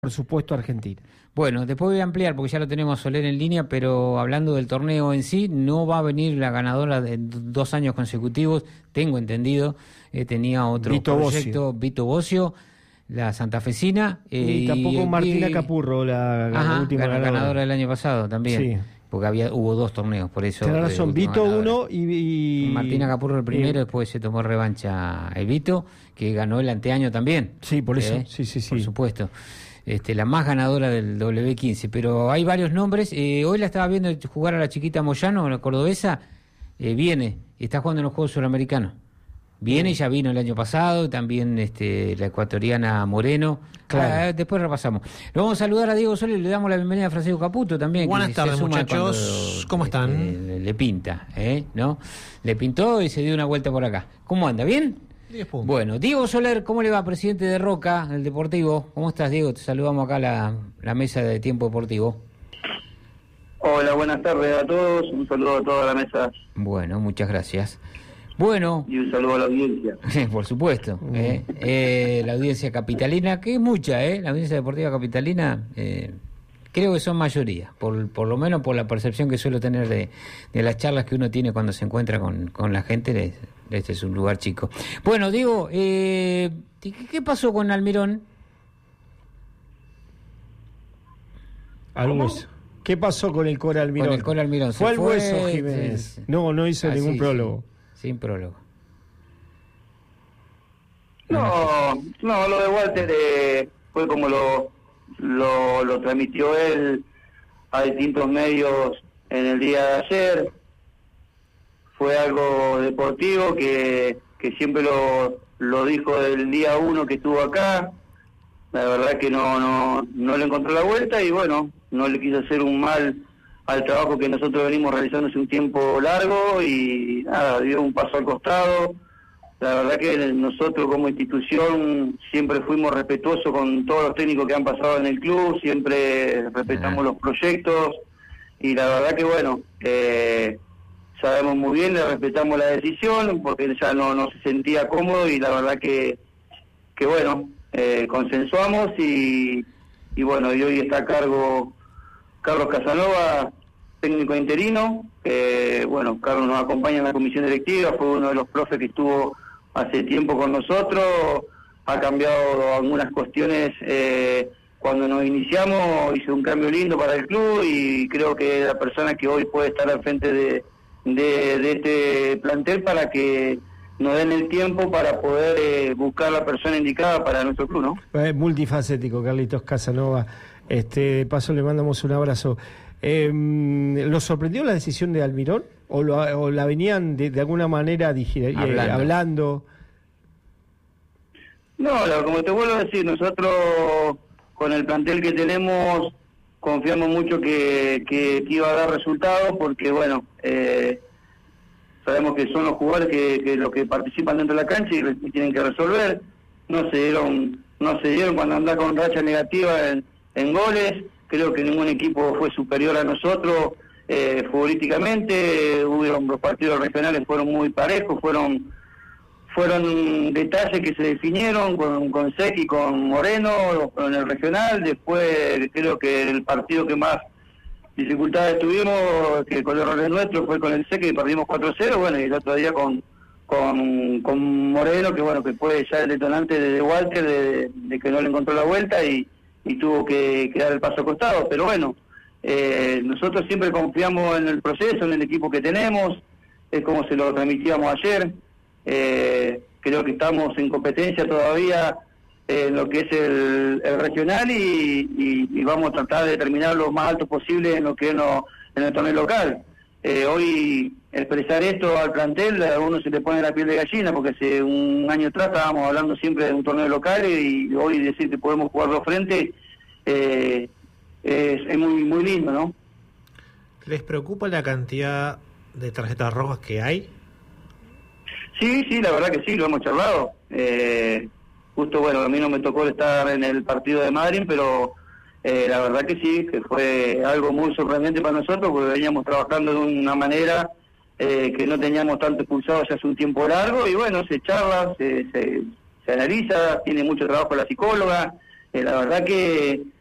por supuesto, Argentina. Bueno, después voy a ampliar porque ya lo tenemos a Soler en línea, pero hablando del torneo en sí, no va a venir la ganadora de 2 años consecutivos, tengo entendido. Tenía otro proyecto, Vito Bocio, la santafesina. Y tampoco Martina Capurro, la última ganadora del año pasado también. Sí. Porque hubo 2 torneos, por eso. Tenés razón, Vito uno y Martina Capurro el primero, después se tomó revancha el Vito, que ganó el anteaño también. Sí, por eso, sí. Por supuesto. La más ganadora del W15, pero hay varios nombres. Hoy la estaba viendo jugar a la chiquita Moyano, la cordobesa. Viene, está jugando en los Juegos Suramericanos. Viene, ya vino el año pasado, también la ecuatoriana Moreno. Claro. Después repasamos. Lo vamos a saludar a Diego Soler y le damos la bienvenida a Francisco Caputo también. Buenas tardes, muchachos. ¿Cómo están? Le pinta, ¿no? Le pintó y se dio una vuelta por acá. ¿Cómo anda? ¿Bien? 10 puntos. Bueno, Diego Soler, ¿cómo le va, presidente de Roca, el Deportivo? ¿Cómo estás, Diego? Te saludamos acá a la mesa de Tiempo Deportivo. Hola, buenas tardes a todos. Un saludo a toda la mesa. Bueno, muchas gracias. Bueno. Y un saludo a la audiencia. Por supuesto. La audiencia capitalina, que es mucha, la audiencia deportiva capitalina, creo que son mayoría, por lo menos por la percepción que suelo tener de las charlas que uno tiene cuando se encuentra con la gente. Este es un lugar chico. Bueno, Diego, ¿qué pasó con Almirón? ¿Qué pasó con el Cora Almirón? Con el Cora Almirón. Fue al hueso, Jiménez. Sí. No hizo ningún prólogo. Sin prólogo. No, lo de Walter fue como lo transmitió él a distintos medios en el día de ayer. Fue algo deportivo que siempre lo dijo del día 1 que estuvo acá. La verdad que no le encontró la vuelta y bueno, no le quiso hacer un mal al trabajo que nosotros venimos realizando hace un tiempo largo y nada, dio un paso al costado. La verdad que nosotros como institución siempre fuimos respetuosos con todos los técnicos que han pasado en el club, siempre respetamos los proyectos y la verdad que bueno, sabemos muy bien, le respetamos la decisión porque ya no se sentía cómodo y la verdad que bueno, consensuamos y bueno, y hoy está a cargo Carlos Casanova, técnico interino. Bueno, Carlos nos acompaña en la comisión directiva, fue uno de los profes que estuvo hace tiempo con nosotros, ha cambiado algunas cuestiones cuando nos iniciamos, hizo un cambio lindo para el club y creo que es la persona que hoy puede estar al frente de este plantel para que nos den el tiempo para poder buscar la persona indicada para nuestro club, ¿no? Multifacético, Carlitos Casanova. De paso le mandamos un abrazo. ¿Lo sorprendió la decisión de Almirón? ¿O la venían de alguna manera hablando? No, como te vuelvo a decir, nosotros con el plantel que tenemos confiamos mucho que iba a dar resultados porque, bueno, sabemos que son los jugadores que los que participan dentro de la cancha y tienen que resolver. No se dieron cuando andás con racha negativa en goles. Creo que ningún equipo fue superior a nosotros futbolísticamente. Los partidos regionales fueron muy parejos, fueron detalles que se definieron con Seki y con Moreno en el regional. Después creo que el partido que más dificultades tuvimos, que con errores nuestros, fue con el Seki y perdimos 4-0. Bueno, y el otro día con Moreno, que bueno, que fue ya el detonante de Walter de que no le encontró la vuelta y tuvo que dar el paso costado, pero bueno, nosotros siempre confiamos en el proceso, en el equipo que tenemos, es como se lo transmitíamos ayer. Creo que estamos en competencia todavía en lo que es el regional y vamos a tratar de terminar lo más alto posible en lo que es en el torneo local. Hoy expresar esto al plantel, a uno se le pone la piel de gallina porque hace un año atrás estábamos hablando siempre de un torneo local y hoy decir que podemos jugar dos frentes es muy, muy lindo, ¿no? ¿Les preocupa la cantidad de tarjetas rojas que hay? Sí, la verdad que sí, lo hemos charlado. Justo, bueno, a mí no me tocó estar en el partido de Madrid, pero la verdad que sí, que fue algo muy sorprendente para nosotros porque veníamos trabajando de una manera que no teníamos tanto expulsado ya hace un tiempo largo y bueno, se charla, se analiza, tiene mucho trabajo la psicóloga la verdad que